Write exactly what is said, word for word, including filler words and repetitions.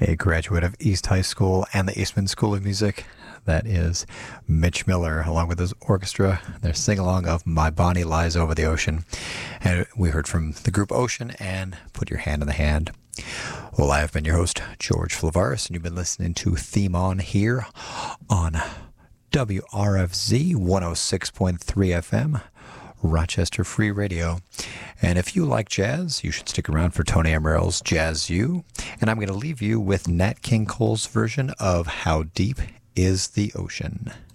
a graduate of East High School and the Eastman School of Music. That is Mitch Miller, along with his orchestra. Their sing-along of My Bonnie Lies Over the Ocean. And we heard from the group Ocean and Put Your Hand in the Hand. Well, I have been your host, George Flavaris, and you've been listening to Theme On here on W R F Z one oh six point three F M, Rochester Free Radio. And if you like jazz, you should stick around for Tony Amaril's Jazz U. And I'm going to leave you with Nat King Cole's version of How Deep is the Ocean.